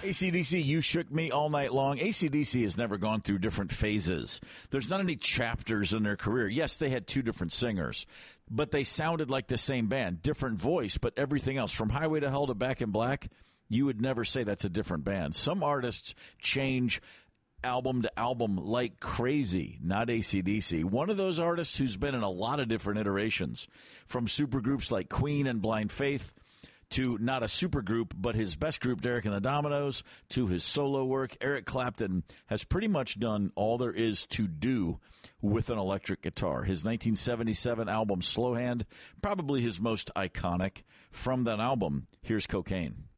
AC/DC, You Shook Me All Night Long. AC/DC has never gone through different phases. There's not any chapters in their career. Yes, they had two different singers, but they sounded like the same band. Different voice, but everything else. From Highway to Hell to Back in Black, you would never say that's a different band. Some artists change album to album like crazy, not AC/DC. One of those artists who's been in a lot of different iterations, from supergroups like Queen and Blind Faith, to not a supergroup, but his best group, Derek and the Dominoes, to his solo work. Eric Clapton has pretty much done all there is to do with an electric guitar. His 1977 album, Slow Hand, probably his most iconic. From that album, here's Cocaine.